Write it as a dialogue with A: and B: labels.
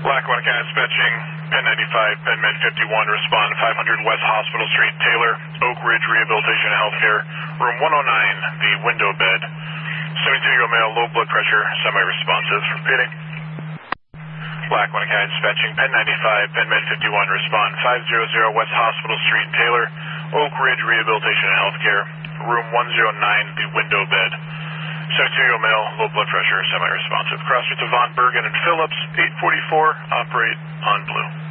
A: Lackawanna County Dispatching, Penn 95, Penn Med 51, respond 500 West Hospital Street, Taylor, Oak Ridge Rehabilitation and Healthcare, room 109, the window bed. 72-year-old male, low blood pressure, semi-responsive. Repeating. Lackawanna County Dispatching, Penn 95, Penn Med 51, respond 500 West Hospital Street, Taylor, Oak Ridge Rehabilitation and Healthcare, room 109, the window bed. 72-year-old male, low blood pressure, semi-responsive. Cross streets of Von Bergen and Phillips, 844, operate on blue.